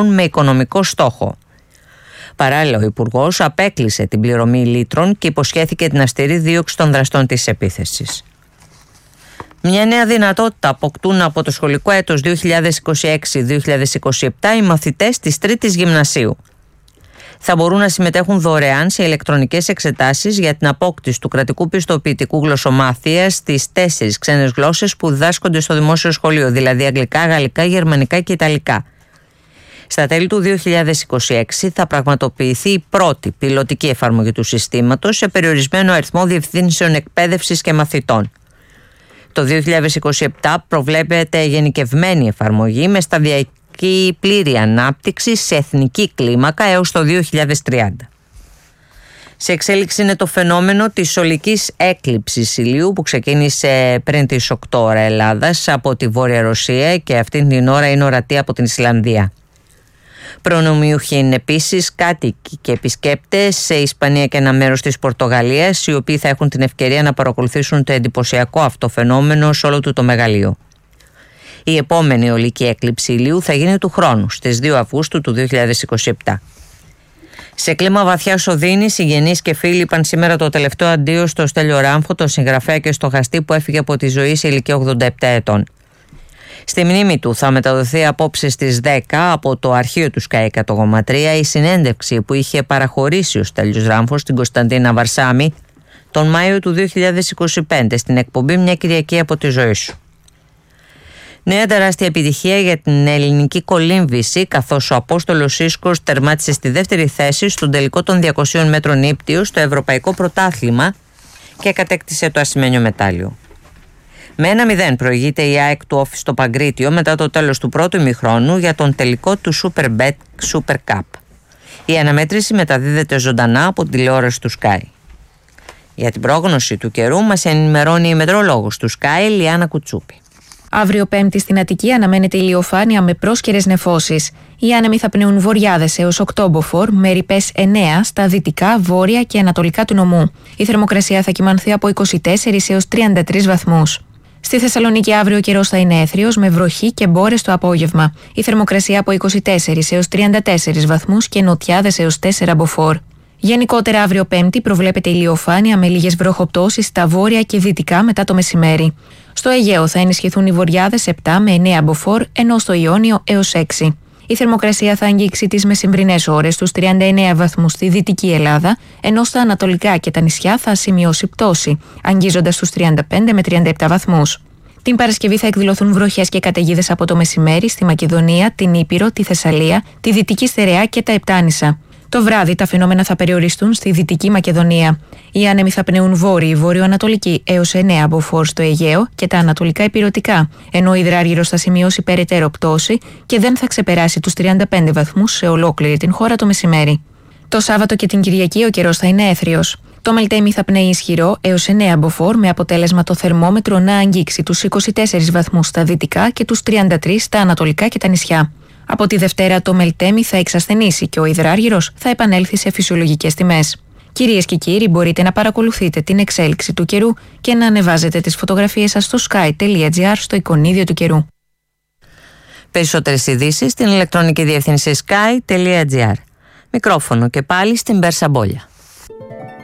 προχωρούν με οικονομικό στόχο. Παράλληλα, ο Υπουργός απέκλεισε την πληρωμή λύτρων και υποσχέθηκε την αυστηρή δίωξη των δραστών της επίθεσης. Μια νέα δυνατότητα αποκτούν από το σχολικό έτος 2026-2027 οι μαθητές της Τρίτης Γυμνασίου. Θα μπορούν να συμμετέχουν δωρεάν σε ηλεκτρονικές εξετάσεις για την απόκτηση του κρατικού πιστοποιητικού γλωσσομάθειας στις 4 ξένες γλώσσες που διδάσκονται στο δημόσιο σχολείο, δηλαδή αγγλικά, γαλλικά, γερμανικά και ιταλικά. Στα τέλη του 2026 θα πραγματοποιηθεί η πρώτη πιλωτική εφαρμογή του συστήματος σε περιορισμένο αριθμό διευθύνσεων εκπαίδευσης και μαθητών. Το 2027 προβλέπεται γενικευμένη εφαρμογή με σταδιακή πλήρη ανάπτυξη σε εθνική κλίμακα έως το 2030. Σε εξέλιξη είναι το φαινόμενο της ολικής έκλειψης ηλίου που ξεκίνησε πριν τις 8 ώρα Ελλάδας από τη Βόρεια Ρωσία και αυτήν την ώρα είναι ορατή από την Ισλανδία. Προνομιούχοι είναι επίσης κάτοικοι και επισκέπτες σε Ισπανία και ένα μέρος της Πορτογαλίας, οι οποίοι θα έχουν την ευκαιρία να παρακολουθήσουν το εντυπωσιακό αυτό φαινόμενο σε όλο του το μεγαλείο. Η επόμενη ολική έκλειψη ηλίου θα γίνει του χρόνου, στις 2 Αυγούστου του 2027. Σε κλίμα βαθιάς οδύνης, οι συγγενείς και φίλοι είπαν σήμερα το τελευταίο αντίο στο Στέλιο Ράμφο, τον συγγραφέα και στοχαστή που έφυγε από τη ζωή σε ηλικία 87 ετών. Στη μνήμη του θα μεταδοθεί απόψε στις 10 από το αρχείο του Sky 100,3 η συνέντευξη που είχε παραχωρήσει ο Στέλιος Ράμφος στην Κωνσταντίνα Βαρσάμι τον Μάιο του 2025 στην εκπομπή «Μια Κυριακή από τη ζωή σου». Νέα τεράστια επιτυχία για την ελληνική κολύμβηση, καθώς ο Απόστολος Ίσκος τερμάτισε στη δεύτερη θέση στον τελικό των 200 μέτρων ύπτιου στο Ευρωπαϊκό Πρωτάθλημα και κατέκτησε το ασημένιο μετάλλιο. Με 1-0 προηγείται η ΑΕΚ του Όφη στο Παγκρίτιο μετά το τέλος του πρώτου ημιχρόνου για τον τελικό του Superbet Super Cup. Η αναμέτρηση μεταδίδεται ζωντανά από την τηλεόραση του Sky. Για την πρόγνωση του καιρού μας ενημερώνει η μετρολόγος του Sky, Λιάννα Κουτσούπη. Αύριο Πέμπτη στην Αττική αναμένεται ηλιοφάνεια με πρόσκαιρες νεφώσεις. Οι άνεμοι θα πνέουν βορειάδες έως 8 μποφόρ, με ρηπές 9 στα δυτικά, βόρεια και ανατολικά του νομού. Η θερμοκρασία θα κυμανθεί από 24 έως 33 βαθμούς. Στη Θεσσαλονίκη αύριο ο καιρός θα είναι έθριος με βροχή και μπόρες το απόγευμα. Η θερμοκρασία από 24 έως 34 βαθμούς και νοτιάδες έως 4 μποφόρ. Γενικότερα αύριο Πέμπτη προβλέπεται ηλιοφάνεια με λίγες βροχοπτώσεις στα βόρεια και δυτικά μετά το μεσημέρι. Στο Αιγαίο θα ενισχυθούν οι βορειάδες 7 με 9 μποφόρ, ενώ στο Ιόνιο έως 6. Η θερμοκρασία θα αγγίξει τις μεσημβρινές ώρες στους 39 βαθμούς στη Δυτική Ελλάδα, ενώ στα ανατολικά και τα νησιά θα σημειώσει πτώση, αγγίζοντας τους 35 με 37 βαθμούς. Την Παρασκευή θα εκδηλωθούν βροχές και καταιγίδες από το μεσημέρι στη Μακεδονία, την Ήπειρο, τη Θεσσαλία, τη Δυτική Στερεά και τα Επτάνησα. Το βράδυ τα φαινόμενα θα περιοριστούν στη Δυτική Μακεδονία. Οι άνεμοι θα πνέουν βόρειοι, βορειοανατολικοί έως 9 μποφόρ στο Αιγαίο και τα ανατολικά ηπειρωτικά, ενώ ο υδράργυρος θα σημειώσει περαιτέρω πτώση και δεν θα ξεπεράσει τους 35 βαθμούς σε ολόκληρη την χώρα το μεσημέρι. Το Σάββατο και την Κυριακή ο καιρός θα είναι έθριος. Το Μελτέμι θα πνέει ισχυρό έως 9 μποφόρ, με αποτέλεσμα το θερμόμετρο να αγγίξει τους 24 βαθμούς στα δυτικά και τους 33 στα ανατολικά και τα νησιά. Από τη Δευτέρα το Μελτέμι θα εξασθενήσει και ο υδράργυρος θα επανέλθει σε φυσιολογικές τιμές. Κυρίες και κύριοι, μπορείτε να παρακολουθείτε την εξέλιξη του καιρού και να ανεβάζετε τις φωτογραφίες σας στο sky.gr στο εικονίδιο του καιρού. Περισσότερες ειδήσεις στην ηλεκτρονική διεύθυνση sky.gr. Μικρόφωνο και πάλι στην Μπέρσα Μπόλια.